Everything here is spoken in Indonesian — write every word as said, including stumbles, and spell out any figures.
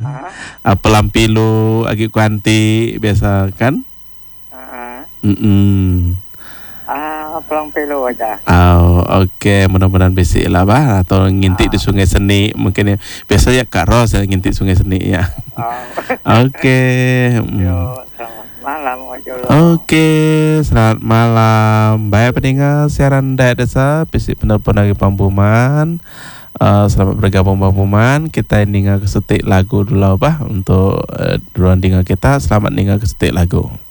Uh, pelampilu agi kuanti biasa kan? Uh, Mm-mm. ah, pelampilu aja. Oh, oke, okay. Mudah-mudahan bisa lah bah atau ngintip uh. di Sungai Seni mungkin ya. Biasa ya Kak Ros ya ngintip Sungai Seni ya. Oh. Oke. Okay. Yo, selamat malam Ojolo. Oke, okay. Selamat malam. Baik pendengar siaran Dayak Desa, bisik penelpon lagi Pampuman. Uh, selamat bergabung Pampuman. Kita ini kesetik lagu dulu bah untuk uh, duluan dengar kita. Selamat dengar kesetik lagu.